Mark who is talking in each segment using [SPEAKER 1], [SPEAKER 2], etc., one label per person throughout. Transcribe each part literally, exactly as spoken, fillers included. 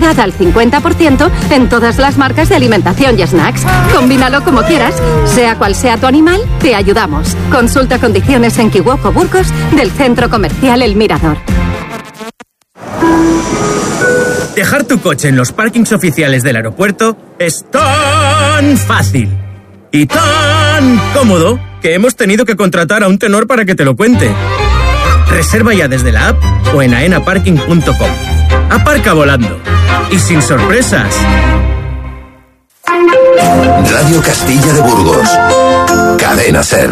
[SPEAKER 1] calidad al cincuenta por ciento en todas las marcas de alimentación y snacks. Combínalo como quieras, sea cual sea tu animal, te ayudamos. Consulta condiciones en Kiwoko Burgos del Centro Comercial El Mirador.
[SPEAKER 2] Dejar tu coche en los parkings oficiales del aeropuerto es tan fácil y tan cómodo que hemos tenido que contratar a un tenor para que te lo cuente. Reserva ya desde la app o en aena parking punto com. Aparca volando y sin sorpresas.
[SPEAKER 3] Radio Castilla de Burgos. Cadena SER.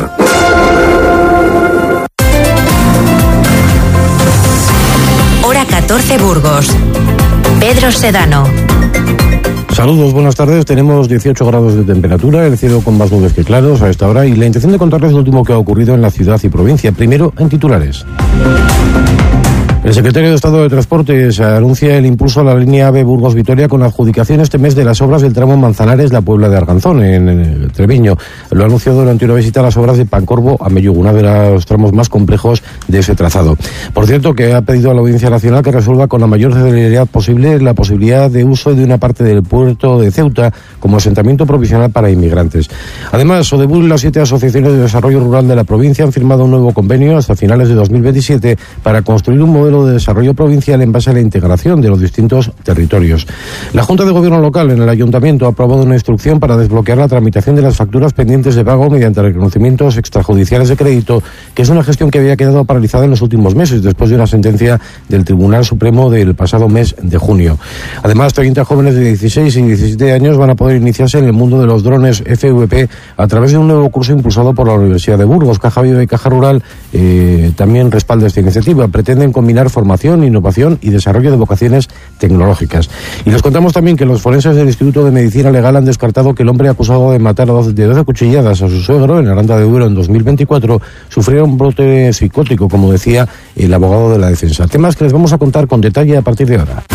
[SPEAKER 4] Hora catorce Burgos. Pedro Sedano.
[SPEAKER 5] Saludos, buenas tardes. Tenemos dieciocho grados de temperatura, el cielo con más nubes que claros a esta hora y la intención de contarles lo último que ha ocurrido en la ciudad y provincia. Primero, en titulares. El secretario de Estado de Transportes anuncia el impulso a la línea AVE Burgos-Vitoria con adjudicación este mes de las obras del tramo Manzanares-La Puebla de Arganzón, en Treviño. Lo ha anunciado durante una visita a las obras de Pancorbo a Mellugo, uno de los tramos más complejos de ese trazado. Por cierto, que ha pedido a la Audiencia Nacional que resuelva con la mayor celeridad posible la posibilidad de uso de una parte del puerto de Ceuta como asentamiento provisional para inmigrantes. Además, Sodebur y las siete asociaciones de desarrollo rural de la provincia han firmado un nuevo convenio hasta finales de dos mil veintisiete para construir un modelo de desarrollo provincial en base a la integración de los distintos territorios. La Junta de Gobierno Local en el Ayuntamiento ha aprobado una instrucción para desbloquear la tramitación de las facturas pendientes de pago mediante reconocimientos extrajudiciales de crédito, que es una gestión que había quedado paralizada en los últimos meses después de una sentencia del Tribunal Supremo del pasado mes de junio. Además, treinta jóvenes de dieciséis y diecisiete años van a poder iniciarse en el mundo de los drones F V P a través de un nuevo curso impulsado por la Universidad de Burgos. Caja Viva y Caja Rural eh, también respalda esta iniciativa. Pretenden combinar formación, innovación y desarrollo de vocaciones tecnológicas. Y les contamos también que los forenses del Instituto de Medicina Legal han descartado que el hombre acusado de matar de doce cuchilladas a su suegro en Aranda de Duero en dos mil veinticuatro sufriera un brote psicótico, como decía el abogado de la defensa. Temas que les vamos a contar con detalle a partir de ahora.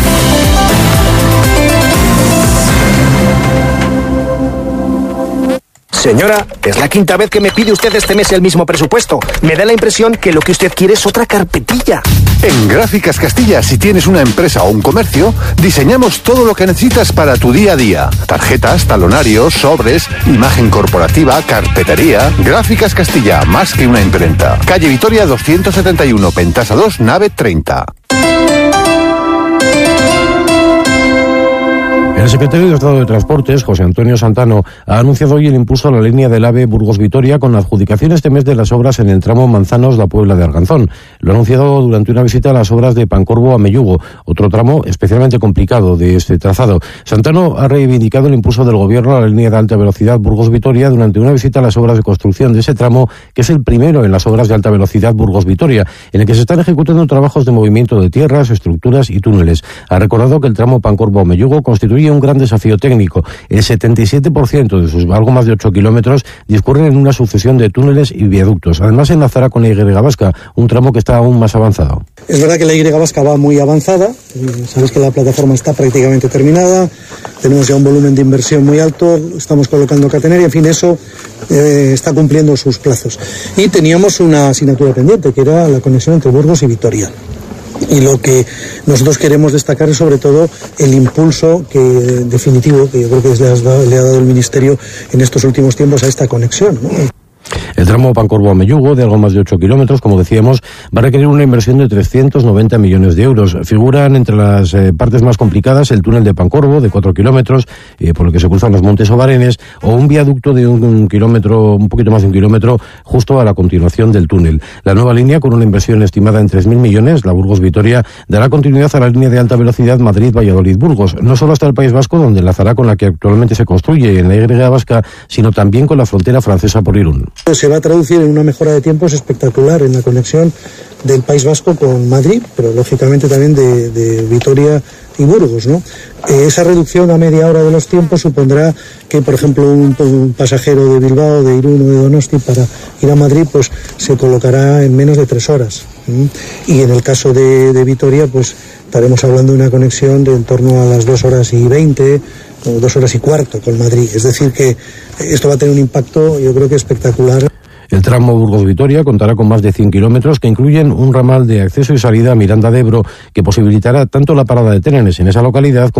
[SPEAKER 6] Señora, es la quinta vez que me pide usted este mes el mismo presupuesto. Me da la impresión que lo que usted quiere es otra carpetilla.
[SPEAKER 3] En Gráficas Castilla, si tienes una empresa o un comercio, diseñamos todo lo que necesitas para tu día a día. Tarjetas, talonarios, sobres, imagen corporativa, carpetería. Gráficas Castilla, más que una imprenta. Calle Vitoria doscientos setenta y uno, Pentasa dos, nave treinta.
[SPEAKER 5] El secretario de Estado de Transportes, José Antonio Santano, ha anunciado hoy el impulso a la línea del AVE Burgos-Vitoria con adjudicación este mes de las obras en el tramo Manzanos-La Puebla de Arganzón. Lo ha anunciado durante una visita a las obras de Pancorbo a Mellugo, otro tramo especialmente complicado de este trazado. Santano ha reivindicado el impulso del Gobierno a la línea de alta velocidad Burgos-Vitoria durante una visita a las obras de construcción de ese tramo, que es el primero en las obras de alta velocidad Burgos-Vitoria, en el que se están ejecutando trabajos de movimiento de tierras, estructuras y túneles. Ha recordado que el tramo Pancorbo a Mellugo constituye un gran desafío técnico. El setenta y siete por ciento de sus algo más de ocho kilómetros discurren en una sucesión de túneles y viaductos. Además, enlazará con la Y vasca, un tramo que está aún más avanzado.
[SPEAKER 7] Es verdad que la Y vasca va muy avanzada. Sabéis que la plataforma está prácticamente terminada. Tenemos ya un volumen de inversión muy alto. Estamos colocando catenaria. En fin, eso eh, está cumpliendo sus plazos. Y teníamos una asignatura pendiente, que era la conexión entre Burgos y Vitoria. Y lo que nosotros queremos destacar es sobre todo el impulso que definitivo que yo creo que le ha dado, le ha dado el Ministerio en estos últimos tiempos a esta conexión, ¿no?
[SPEAKER 5] El tramo Pancorbo a Mellugo, de algo más de ocho kilómetros, como decíamos, va a requerir una inversión de trescientos noventa millones de euros. Figuran entre las eh, partes más complicadas el túnel de Pancorbo, de cuatro kilómetros, eh, por el que se cruzan los montes Obarenes, o un viaducto de un, un kilómetro, un poquito más de un kilómetro, justo a la continuación del túnel. La nueva línea, con una inversión estimada en tres mil millones, la Burgos-Vitoria, dará continuidad a la línea de alta velocidad Madrid-Valladolid-Burgos, no solo hasta el País Vasco, donde enlazará con la que actualmente se construye en la Y vasca, sino también con la frontera francesa por Irún.
[SPEAKER 7] Se va a traducir en una mejora de tiempos espectacular en la conexión del País Vasco con Madrid, pero lógicamente también de, de Vitoria y Burgos, ¿no? Eh, esa reducción a media hora de los tiempos supondrá que, por ejemplo, un, un pasajero de Bilbao, de Irún o de Donosti para ir a Madrid, pues se colocará en menos de tres horas. ¿sí? Y en el caso de, de Vitoria, pues estaremos hablando de una conexión de en torno a las dos horas y veinte o dos horas y cuarto con Madrid. Es decir que esto va a tener un impacto, yo creo que espectacular.
[SPEAKER 5] El tramo Burgos-Vitoria contará con más de cien kilómetros que incluyen un ramal de acceso y salida a Miranda de Ebro que posibilitará tanto la parada de trenes en esa localidad como